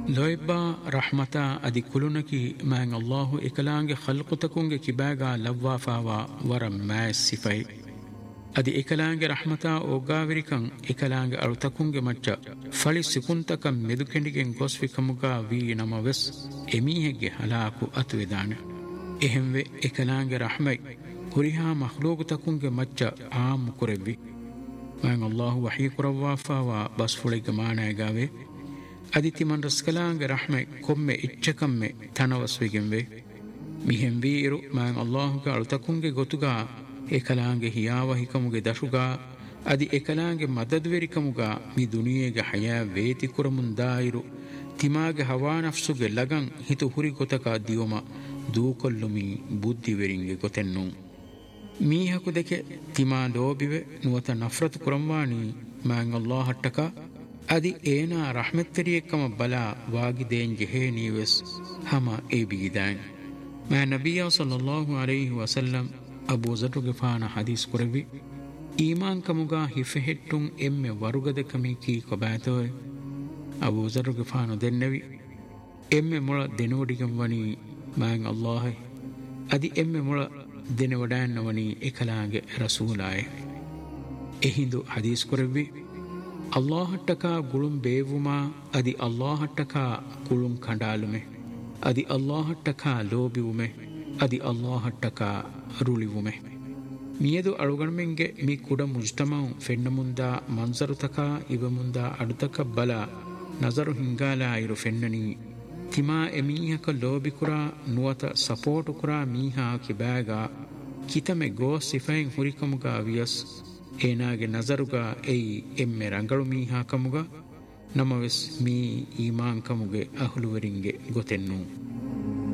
ಲೊಯ್ಬಾ ರಹ್ಮತಾ ಅದಿ ಕುಲುನಕಿ ಮ್ಯಾಂಗ್ ಅಲ್ಲಾಹು ಇಕಲಾಂಗೆ ಖಲ್ಕುತಕುಂಗೆ ಕಿಬಾಗ ಲವ್ವಾಫಾವಾ ವರ ಮ್ಯಾಸ್ ಸಿಫೈ ಅದಿ ಇಕಲಾಂಗೆ ರಹ್ಮತಾ ಒಗ್ಗಾವಿರಿಕಂ ಇಕಲಾಂಗೆ ಅಳುತಕುಂಗೆ ಮಚ್ಚ ಫಳಿ ಸಿಕುಂತಕಂ ಮೆದುಕೆಂಡಿಗೆನ್ ಗೊಸ್ವಿಕಮುಗ ವಿ ನಮವೆಸ್ ಎಮೀಹೆಗ್ಗೆ ಹಲಾಕು ಅತುವೆದಾನೆ ಎಹೆಂವೆ ಇಕಲಾಂಗೆ ರಹ್ಮೈ ಕುರಿಹಾ ಮಖ್ಲೂಗುತಕುಂಗೆ ಮಚ್ಚ ಆಮು ಕುರೆವ್ವಿ ಮ್ಯಾಂಗ್ ಅಲ್ಲಾಹು ವಹೀ ಕುರವ್ವಾಫಾವಾ ಬಸ್ಫುಳಿಗೆ ಮಾನಾಯಗಾವೆ ಅದಿತಿಮನ್ ರಸ್ಕಲಾಂಗೆ ರಹ್ಮೆ ಕೊಮ್ಮೆ ಇಚ್ಚಕಮ್ಮೆ ತನವಸ್ವಿಗೆಂವೆ ಮಿಹೆಂವೀರು ಮ್ಯಾಂಗ್ ಅಲ್ಲಾಹುಗೆ ಅಳುತಕುಂಗೆ ಗೊತುಗ ಏಕಲಾಂಗೆ ಹಿಯಾವಹಿಕಮುಗೆ ದಶುಗಾ ಅದಿ ಏಕಲಾಂಗೆ ಮದದ್ವೆರಿಕಮುಗ ಮಿ ದುನಿಯೆಗೆ ಹಯಾ ವೇತಿ ಕುರಮುಂದಾಯಿರು ತಿಮಾಗೆ ಹವಾ ನಫ್ಸುಗೆ ಲಗಂ ಹಿತು ಹುರಿ ಗೊತಕ ದಿಯುಮ ದೂಕೊಲ್ಲುಮಿ ಬುದ್ಧಿವೆರಿಂಗೆ ಗೊತೆನ್ನು ಮೀಹಕು ದೆಕೆ ತಿಮಾ ಲೋಬಿವೆ ನುವತ ನಫ್ರತ್ ಕುರಂವಾಣಿ ಮ್ಯಾಂಗ್ ಅಲ್ಲಾಹಟ್ಟಕ ಅದಿ ಏನಾ ರಹ್ಮೆತ್ತರಿಯಕ್ಕಮ ಬಲಾ ವಾಗಿದೇನ್ ಜೆಹೇ ನೀವೆಸ್ ಹಮ ಏ ಬೀದಾನ್ ಮಾ ನಬಿಯ ಸಲ್ಲಲ್ಲಾಹು ಅಲೈಹಿ ವಸಲ್ಲಂ ಅಬೂ ಝರ್ ಗಿಫಾನ ಹದೀಸ್ ಕುರವಿ ಈಮಾನ್ ಕಮುಗಾ ಹಿಫೆಹೆಟ್ಟುಂ ಎಮ್ಮೆ ವರುಗದ ಕಮಿ ಕೀ ಕೊಬಾತೋಯ್ ಅಬೂ ಝರ್ ಗಿಫಾನು ದೆನ್ನವಿ ಎಮ್ಮೆ ಮುಳ ದೆನೋಡಿಗಂ ವನಿ ಮ್ಯಾಂಗ್ ಅಲ್ಲಾಹ್ ಅದಿ ಎಮ್ಮೆ ಮುಳ ದೆನವಡಾನ್ನ ವನಿ ಎಕಲಾಗೆ ರಸೂಲಾಯ್ ಎಹಿಂದು ಹದೀಸ್ ಕುರವಿ ಅಲ್ಲಾಹಟ್ಟಕ ಗುಳುಂ ಬೇವುಮಾ ಅದಿ ಅಲ್ಲಾಹಟ್ಟಕ ಕುಳುಂ ಕಂಡಾಲುಮೆ ಅದಿ ಅಲ್ಲಾಹಟ್ಟಕ ಲೋಬಿವುಮೆ ಅದಿ ಅಲ್ಲಾಹಟ್ಟಕ ರುಳಿವುಮೆ ಮಿಯದು ಅಳುಗಣ್ಮೆಂಗೆ ಮಿ ಕುಡ ಮುಜ್ತಮಂ ಫೆನ್ನ ಮುಂದ ಮನ್ಸರುತಕ ಇವ ಮುಂದ ಅಡುತಕ ಬಲ ನಜರು ಹಿಂಗಾಲ ಇರು ಫೆನ್ನನಿ ತಿಮಾ ಎಮೀಹಕ ಲೋಬಿ ಕುರ ನುವತ ಸಪೋರ್ಟು ಕುರ ಮೀಹಾ ಕಿಬಾಗ ಕಿತಮೆ ಗೋ ಸಿಫೈನ್ ಹುರಿಕಮುಗ ವಿಯಸ್ ಏನಾಗೆ ನಜರುಗ ಎಯಿ ಎಮ್ಮೆ ರಂಗಳು ಮೀಹಾ ಕಮುಗ ನಮವೆಸ್ ಮೀ ಈಮಾನ್ ಕಮುಗೆ ಅಹುಲುವರಿಂಗೆ ಗೊತೆನ್ನು